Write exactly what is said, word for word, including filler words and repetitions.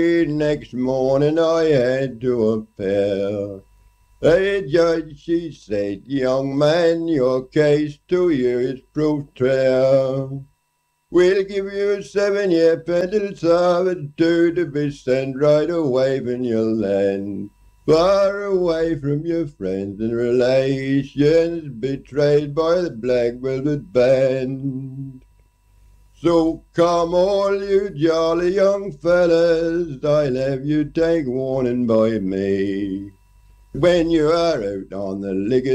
Next morning I had to appear. A judge, she said, young man, your case to you is proved clear. We'll give you a seven-year penal service due to be sent right away from your land. Far away from your friends and relations, betrayed by the Black Velvet Band. So come all you jolly young fellas, I'll have you take warning by me. When you are out on the liquor